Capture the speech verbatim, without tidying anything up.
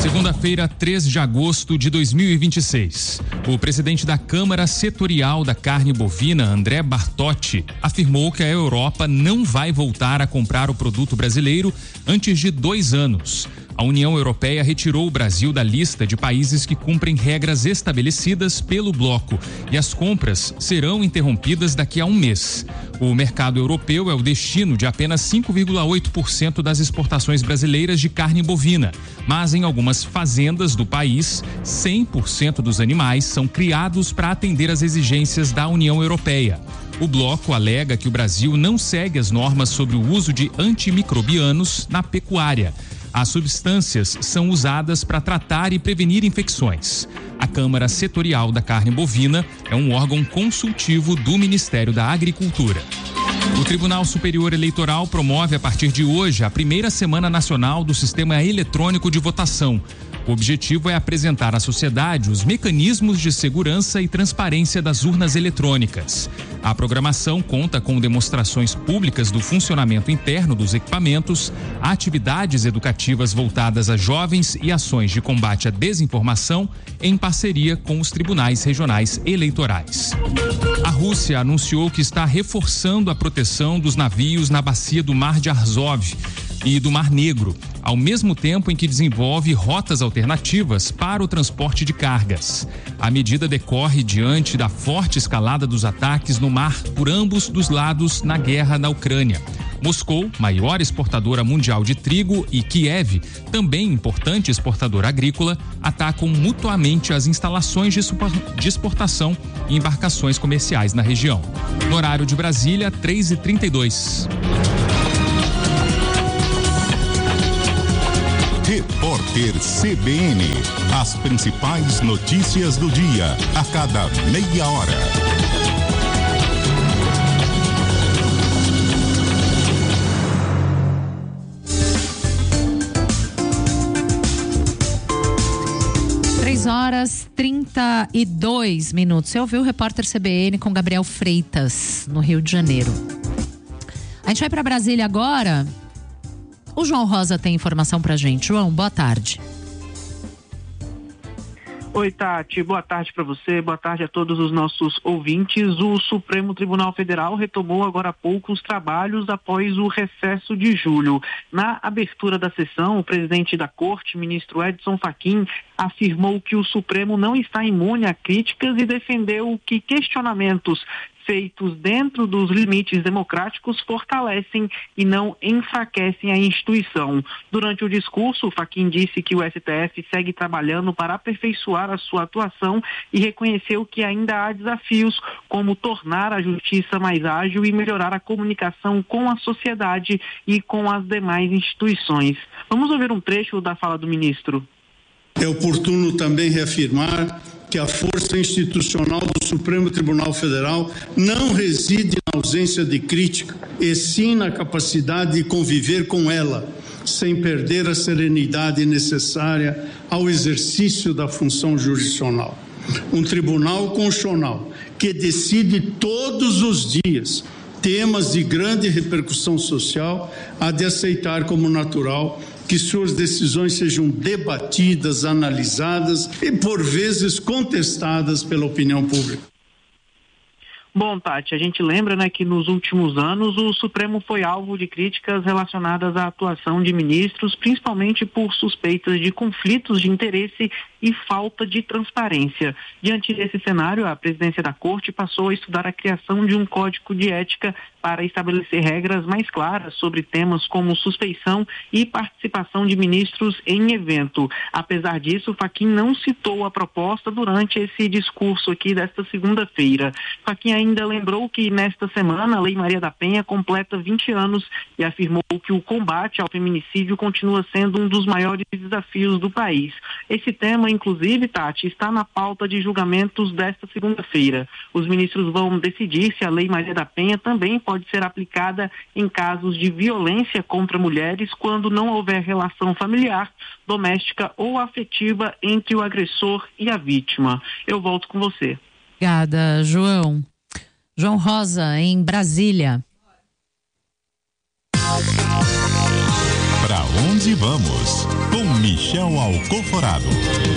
Segunda-feira, três de agosto de dois mil e vinte e seis. O presidente da Câmara Setorial da Carne Bovina, André Bartotti, afirmou que a Europa não vai voltar a comprar o produto brasileiro antes de dois anos. A União Europeia retirou o Brasil da lista de países que cumprem regras estabelecidas pelo bloco e as compras serão interrompidas daqui a um mês. O mercado europeu é o destino de apenas cinco vírgula oito por cento das exportações brasileiras de carne bovina, mas em algumas fazendas do país, cem por cento dos animais são criados para atender às exigências da União Europeia. O bloco alega que o Brasil não segue as normas sobre o uso de antimicrobianos na pecuária. As substâncias são usadas para tratar e prevenir infecções. A Câmara Setorial da Carne Bovina é um órgão consultivo do Ministério da Agricultura. O Tribunal Superior Eleitoral promove a partir de hoje a primeira Semana Nacional do Sistema Eletrônico de Votação. O objetivo é apresentar à sociedade os mecanismos de segurança e transparência das urnas eletrônicas. A programação conta com demonstrações públicas do funcionamento interno dos equipamentos, atividades educativas voltadas a jovens e ações de combate à desinformação em parceria com os tribunais regionais eleitorais. A Rússia anunciou que está reforçando a proteção dos navios na bacia do Mar de Azov e do Mar Negro, ao mesmo tempo em que desenvolve rotas alternativas para o transporte de cargas. A medida decorre diante da forte escalada dos ataques no mar por ambos dos lados na guerra na Ucrânia. Moscou, maior exportadora mundial de trigo, e Kiev, também importante exportadora agrícola, atacam mutuamente as instalações de exportação e embarcações comerciais na região. No horário de Brasília, três e trinta e dois. Repórter C B N. As principais notícias do dia, a cada meia hora. Três horas trinta e dois minutos. Você ouviu o repórter C B N com Gabriel Freitas, no Rio de Janeiro. A gente vai para Brasília agora. O João Rosa tem informação pra gente. João, boa tarde. Oi, Tati, boa tarde para você, boa tarde a todos os nossos ouvintes. O Supremo Tribunal Federal retomou agora há pouco os trabalhos após o recesso de julho. Na abertura da sessão, o presidente da Corte, ministro Edson Fachin, afirmou que o Supremo não está imune a críticas e defendeu que questionamentos feitos dentro dos limites democráticos fortalecem e não enfraquecem a instituição. Durante o discurso, Fachin disse que o S T F segue trabalhando para aperfeiçoar a sua atuação e reconheceu que ainda há desafios, como tornar a justiça mais ágil e melhorar a comunicação com a sociedade e com as demais instituições. Vamos ouvir um trecho da fala do ministro. É oportuno também reafirmar que a força institucional do Supremo Tribunal Federal não reside na ausência de crítica, e sim na capacidade de conviver com ela, sem perder a serenidade necessária ao exercício da função jurisdicional. Um tribunal constitucional que decide todos os dias temas de grande repercussão social há de aceitar como natural que suas decisões sejam debatidas, analisadas e, por vezes, contestadas pela opinião pública. Bom, Tati, a gente lembra, né, que nos últimos anos o Supremo foi alvo de críticas relacionadas à atuação de ministros, principalmente por suspeitas de conflitos de interesse e falta de transparência. Diante desse cenário, a presidência da Corte passou a estudar a criação de um código de ética para estabelecer regras mais claras sobre temas como suspeição e participação de ministros em evento. Apesar disso, Fachin não citou a proposta durante esse discurso aqui desta segunda-feira. Fachin ainda lembrou que nesta semana a Lei Maria da Penha completa vinte anos e afirmou que o combate ao feminicídio continua sendo um dos maiores desafios do país. Esse tema, inclusive, Tati, está na pauta de julgamentos desta segunda-feira. Os ministros vão decidir se a Lei Maria da Penha também pode ser aplicada em casos de violência contra mulheres quando não houver relação familiar, doméstica ou afetiva entre o agressor e a vítima. Eu volto com você. Obrigada, João. João Rosa, em Brasília. Para onde Vamos e Vamos, com Michel Alcoforado.